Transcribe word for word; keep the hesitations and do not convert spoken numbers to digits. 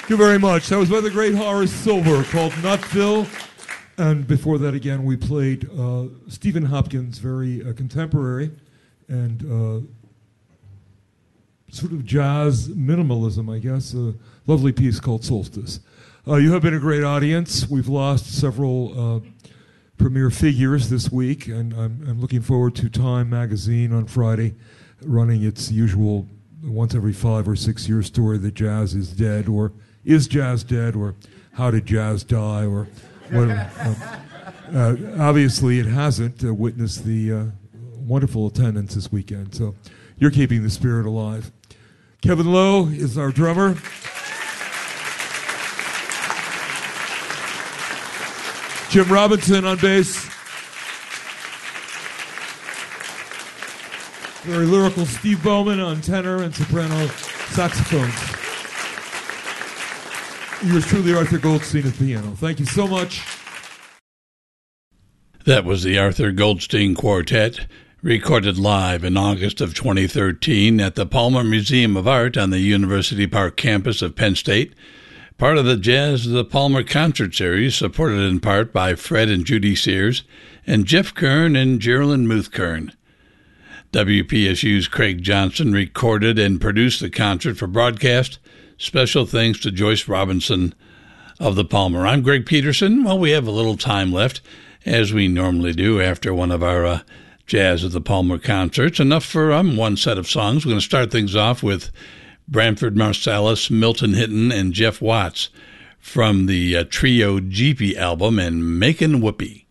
Thank you very much. That was by the great Horace Silver called Nutville. And before that, again, we played uh, Stephen Hopkins, very uh, contemporary and uh, sort of jazz minimalism, I guess. A lovely piece called Solstice. Uh, you have been a great audience. We've lost several uh, premier figures this week, and I'm, I'm looking forward to Time magazine on Friday running its usual once every five or six year story that jazz is dead, or is jazz dead, or how did jazz die, or what. Uh, uh, obviously, it hasn't uh, witnessed the uh, wonderful attendance this weekend, so you're keeping the spirit alive. Kevin Lowe is our drummer. Jim Robinson on bass. Very lyrical Steve Bowman on tenor and soprano saxophones. Yours truly, Arthur Goldstein at piano. Thank you so much. That was the Arthur Goldstein Quartet, recorded live in August of twenty thirteen at the Palmer Museum of Art on the University Park campus of Penn State, part of the Jazz of the Palmer concert series, supported in part by Fred and Judy Sears and Jeff Kern and Geraldine Muth Kern. W P S U's Craig Johnson recorded and produced the concert for broadcast. Special thanks to Joyce Robinson of the Palmer. I'm Greg Peterson. Well, we have a little time left, as we normally do after one of our uh, Jazz of the Palmer concerts. Enough for um, one set of songs. We're going to start things off with Branford Marsalis, Milton Hinton, and Jeff Watts from the uh, Trio Jeepy album and Makin' Whoopee.